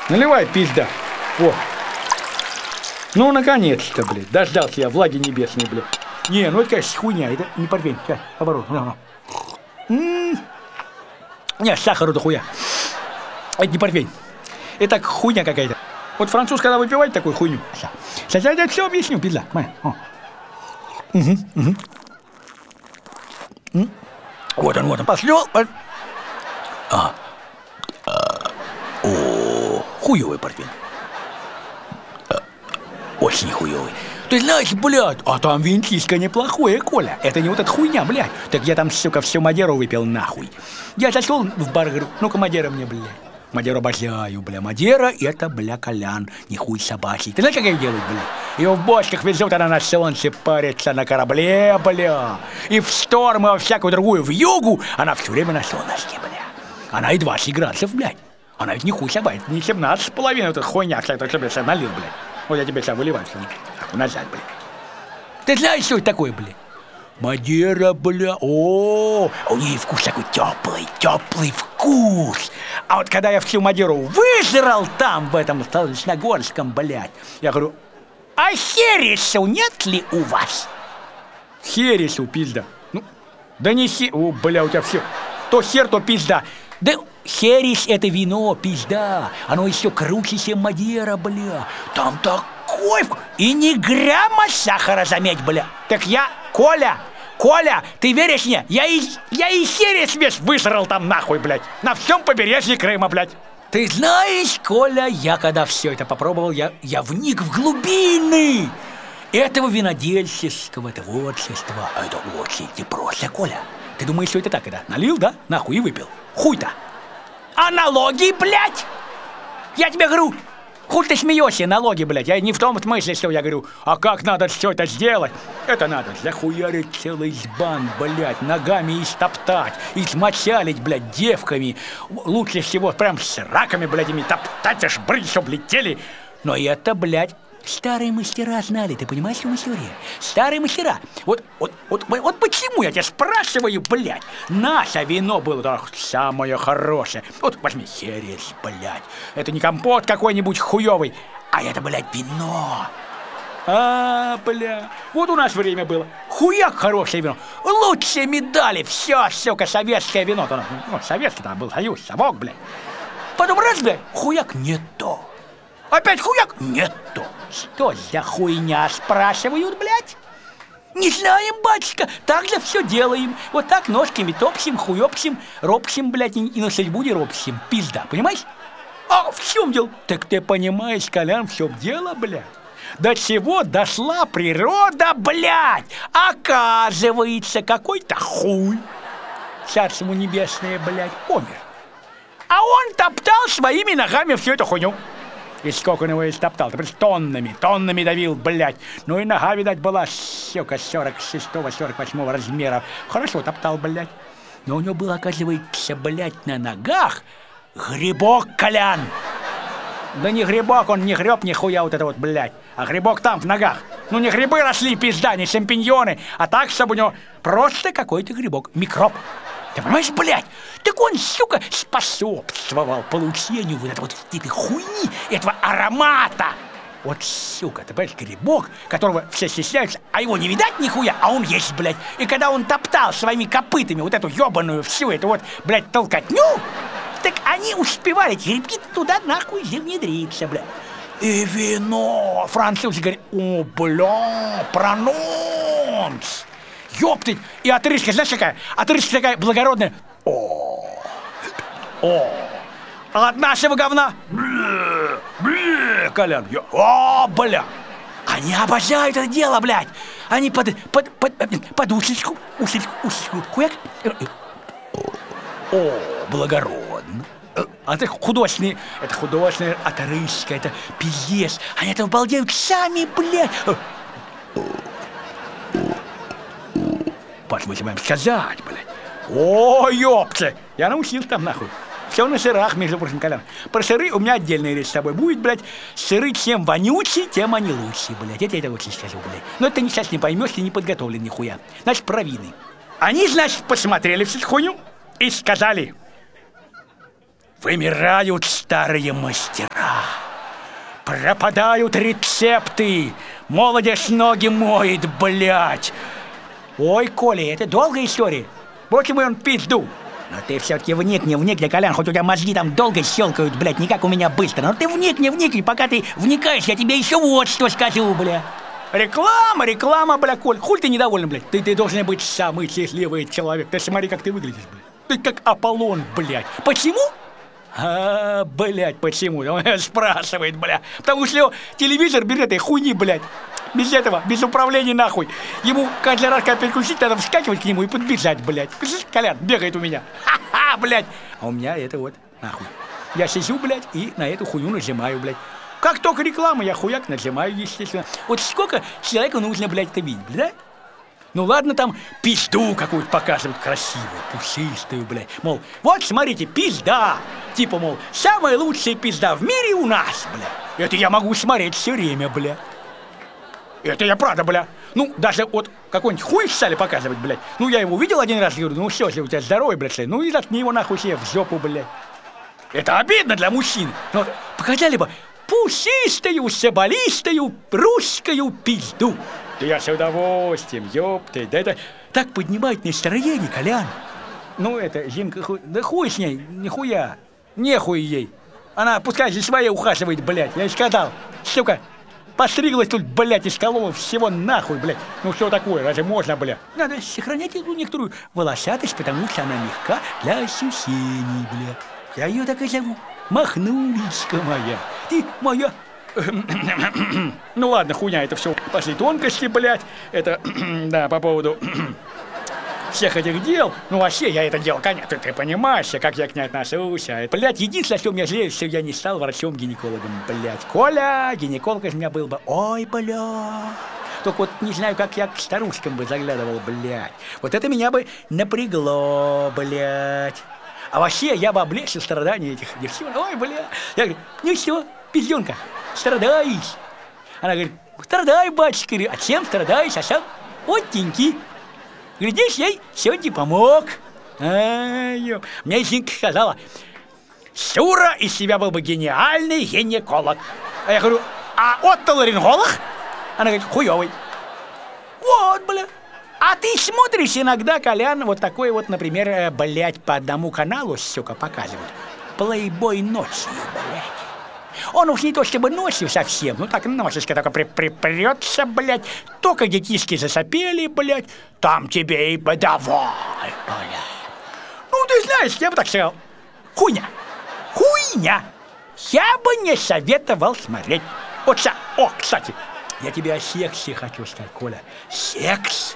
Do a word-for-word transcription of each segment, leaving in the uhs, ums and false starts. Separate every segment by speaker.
Speaker 1: Наливай, пизда. О. Ну, наконец-то, блядь. Дождался я влаги небесной, блядь. Не, ну это, конечно, хуйня. Это не портвейн. Сейчас, оборот. М-м-м. Не, сахару до хуя. Это не портвейн. Это хуйня какая-то. Вот француз, когда выпивает такую хуйню. Сейчас я тебе все объясню, пизда. Угу, угу. Вот он, вот он, пошел. А. О, хуёвый портвейн. Очень хуёвый. Ты знаешь, блядь, а там винтишко неплохое, Коля. Это не вот эта хуйня, блядь. Так я там, сука, всю Мадеру выпил нахуй. Я зашел в бар, говорю, ну-ка, Мадера мне, блядь. Мадеру обожаю, бля. Мадера — это, бля, Колян, не хуй собачий. Ты знаешь, как ее делают, бля? Ее в бочках везут, она на солнце парится на корабле, бля. И в шторм, и во всякую другую вьюгу она все время на солнышке, бля. Она и двадцать градусов, блядь. Она ведь не хуй собачий, не семнадцать с половиной, эта хуйня, что я тебе сейчас налил, блядь. Вот я тебе сейчас выливаю, что назад, блядь. Ты знаешь, что это такое, блядь? Мадера, бля, о, у нее вкус такой теплый, теплый вкус. А вот когда я всю Мадеру выжрал там, в этом Солнечногорском, блядь, я говорю, а хересу нет ли у вас? Хересу, пизда. Ну, да не хер, о, бля, у тебя все, то хер, то пизда. Да херес — это вино, пизда. Оно еще круче, чем Мадера, бля. Там такой вкус. И ни грамма сахара, заметь, бля. Так я, Коля, Коля, ты веришь мне? Я и, я и херес весь высрал там нахуй, блядь. На всем побережье Крыма, блядь. Ты знаешь, Коля, я когда все это попробовал, я, я вник в глубины этого винодельческого творчества. Это очень непросто, Коля. Ты думаешь, что это так, это? Налил, да? Нахуй и выпил. Хуй-то. А налоги, блядь? Я тебе говорю, хуй ты смеешься, налоги, блядь. Я не в том смысле, что я говорю, а как надо все это сделать? Это надо захуярить целый избан, блядь, ногами истоптать, измочалить, блядь, девками. Лучше всего прям с раками, блядь, ими топтать, аж брысь, чтоб летели. Но это, блядь, старые мастера знали, ты понимаешь, что мастера? Старые мастера. Вот, вот, вот, вот почему я тебя спрашиваю, блядь? Наше вино было так, самое хорошее. Вот возьми херес, блядь. Это не компот какой-нибудь хуёвый, а это, блядь, вино. А, бля. Вот у нас время было. Хуяк хорошее вино. Лучшие медали. Все, сука, советское вино. Ну, советский там был союз, совок, блядь. Потом раз, блядь, хуяк не то. Опять хуяк? Нет то. Что за хуйня, спрашивают, блядь? Не знаем, батюшка, так же все делаем. Вот так ножками топсим, хуёпсим, ропсим, блядь, и на судьбу не ропсим. Пизда, понимаешь? А в чем дело? Так ты понимаешь, Колян, в чем дело, блядь? До чего дошла природа, блядь? Оказывается, какой-то хуй, царство небесное, блядь, умер. А он топтал своими ногами всю эту хуйню. И сколько он его истоптал, ты просто тоннами, тоннами давил, блядь. Ну и нога, видать, была, сука, сорок шестого сорок восьмого размера. Хорошо топтал, блядь. Но у него был, оказывается, блядь, на ногах грибок, Колян. Да не грибок, он не греб нихуя вот это вот, блядь. А грибок там, в ногах. Ну не грибы росли, пизда, не шампиньоны, а так, чтобы у него просто какой-то грибок, микроб. Ты понимаешь, блядь? Так он, сука, способствовал получению вот этой вот этой хуйни, этого аромата. Вот, сука, ты понимаешь, грибок, которого все стесняются, а его не видать нихуя, а он есть, блядь. И когда он топтал своими копытами вот эту ебаную всю эту вот, блядь, толкотню, так они успевали, эти грибки, туда нахуй внедриться, блядь. И вино. Французы говорят, о, бля, прононс. Ёптыть! И отрыжка, знаешь какая? Отрыжка такая благородная. О, о, а от нашего говна? Бле, бле, Колян, я, о, бля. Они обожают это дело, блядь. Они под, под, под, под усечку, усечку, усечку, хуяк. О, благородно. А это художественный, это художественная отрыжка, это пиздец. Они это обалдеют сами, блядь. Позвольте вам сказать, блядь. О, ёпта! Я научил там, нахуй. Все на сырах, между прочим, Колян. Про сыры у меня отдельная речь с тобой будет, блядь. Сыры чем вонючие, тем они лучше, блядь. Это я тебе очень скажу, блядь. Но это ты сейчас не поймешь, ты не подготовлен нихуя. Значит, про вины. Они, значит, посмотрели всю эту хуйню и сказали: Вымирают старые мастера. Пропадают рецепты. Молодежь ноги моет, блядь. Ой, Коля, это долгая история. Вот ему он пизду. Но ты все-таки вникни, вникни, Колян, хоть у тебя мозги там долго щелкают, блядь, не как у меня быстро. Но ты вникни, вникни, пока ты вникаешь, я тебе еще вот что скажу, бля. Реклама, реклама, бля, Коль, хуй ты недоволен, блядь. Ты, ты должен быть самый счастливый человек. Ты смотри, как ты выглядишь, блядь. Ты как Аполлон, блядь. Почему? А, блядь, почему? Он спрашивает, бля. Потому что телевизор без этой хуйни, блядь. Без этого, без управления нахуй. Ему каждый раз, когда переключить, надо вскакивать к нему и подбежать, блядь. Колян бегает у меня. Ха-ха, блядь. А у меня это вот, нахуй. Я сижу, блядь, и на эту хуйню нажимаю, блядь. Как только реклама, я хуяк нажимаю, естественно. Вот сколько человеку нужно, блядь, это видеть, да? Ну ладно, там пизду какую-то показывают красивую, пушистую, блядь. Мол, вот смотрите, пизда. Типа, мол, самая лучшая пизда в мире у нас, блядь. Это я могу смотреть все время, блядь. Это я правда, бля. Ну, даже вот какой-нибудь хуй стали показывать, блядь. Ну, я его видел один раз и говорю, ну все, если у тебя здоровый, блядь, ну и заткни его нахуй себе в жопу, блядь. Это обидно для мужчин. Но показали бы пушистую, соболистую, русскую пизду. Да я с удовольствием, ёпты. Да это так поднимает настроение, Колян. Ну, это, Зинка, хуй, да хуй с ней, нихуя. Нехуй ей. Она пускай за своей ухаживает, блядь. Я ей сказал, сука. Постриглась тут, блядь, из колова всего нахуй, блядь. Ну что такое, разве можно, блядь? Надо сохранять эту некоторую волосатость, потому что она мягка для ощущений, блядь. Я ее так и зову. Махнулечка моя. Ты моя... Ну ладно, хуйня, это все пошли тонкости, блядь. Это, да, по поводу... всех этих дел, ну вообще я это делал, конечно, ты, ты понимаешь, как я к ней отношусь, а, блядь, единственное, что меня жалеет, что я не стал врачом-гинекологом, блядь. Коля, гинеколог из меня был бы, ой, блядь. Только вот не знаю, как я к старушкам бы заглядывал, блядь. Вот это меня бы напрягло, блядь. А вообще я бы облегчил страдания этих девчонок, ой, блядь. Я говорю, ну что, пизденка, страдаешь? Она говорит, страдай, батюшка, а чем страдаешь, а сам вот теньки. Глядишь, я ей сегодня помог. Ай, мне Зинка сказала, Шура из себя был бы гениальный гинеколог. А я говорю, а отоларинголог? Она говорит, хуёвый. Вот, бля. А ты смотришь иногда, Колян, вот такой вот, например, блядь, по одному каналу, сука, показывают. Плейбой ночью, блядь. Он уж не то чтобы ночью совсем, ну так носишка только при припрется, блядь. Только детишки засопели, блядь, там тебе и подавай, блядь. Ну, ты знаешь, я бы так сказал, хуйня, хуйня. Я бы не советовал смотреть. Вот сейчас, о, кстати, я тебе о сексе хочу сказать, Коля. Секс?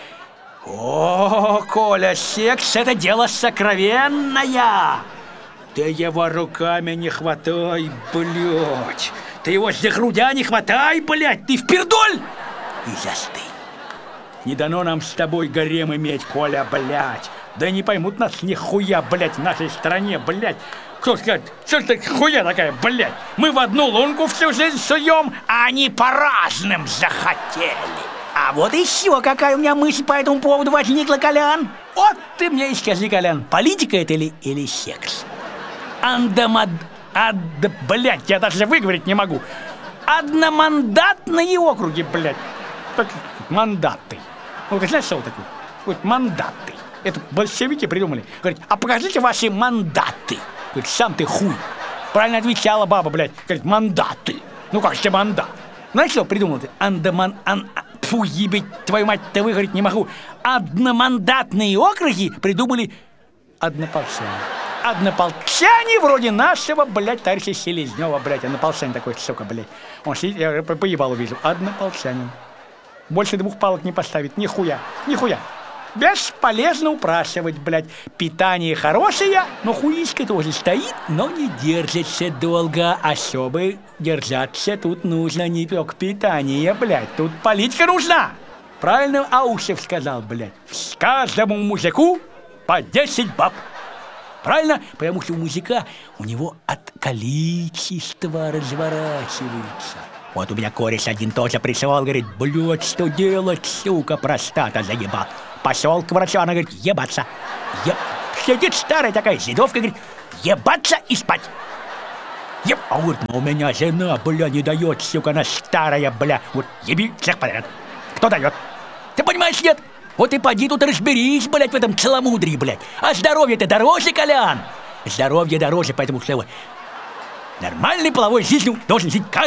Speaker 1: О, Коля, секс — это дело сокровенное. Ты его руками не хватай, блядь. Ты его за грудя не хватай, блядь. Ты впердоль и застынь. Не дано нам с тобой гарем иметь, Коля, блядь. Да не поймут нас нихуя, блядь, в нашей стране, блядь. Кто скажет, что это хуя такая, блядь? Мы в одну лунку всю жизнь суем, а они по разным захотели. А вот еще какая у меня мысль по этому поводу возникла, Колян. Вот ты мне и скажи, Колян, политика это или, или секс? Андамад... Ад... Блядь, я даже выговорить не могу. Одномандатные округи, блядь. Так, мандаты. Ну, ты знаешь, что такое? Вот мандаты. Это большевики придумали. Говорит, а покажите ваши мандаты. Говорит, сам ты хуй. Правильно отвечала баба, блядь. Говорит, мандаты. Ну как же мандат? Знаешь, что придумал ты? Андаман... Ан... Фу, ебать, твою мать-то выговорить не могу. Одномандатные округи придумали однополчане. Однополчане вроде нашего, блядь, товарища Селезнева, блядь. Однополчанин такой, сука, блядь. Он сидит, я поебал увидел. Однополчанин. Больше двух палок не поставит. Нихуя, нихуя. Бесполезно упрашивать, блядь. Питание хорошее, но хуишка тоже стоит, но не держится долго. А чтобы держаться, тут нужно не только питание, блядь. Тут политика нужна. Правильно Аушев сказал, блядь. С каждому мужику по десять баб. Правильно? Потому что у мужика, у него от количества разворачивается. Вот у меня кореш один тоже присылал, говорит, блядь, что делать, сука, простата заебал. Пошел к врачу, она говорит, ебаться. Еб... Сидит старая такая седовка, говорит, ебаться и спать. Еб, а говорит, ну у меня жена, бля, не дает, сука, она старая, бля. Вот еби всех подряд. Кто дает? Ты понимаешь, нет? Вот и поди тут разберись, блядь, в этом целомудрии, блядь. А здоровье-то дороже, Колян. Здоровье дороже, поэтому что нормальной половой жизнью должен жить каждый.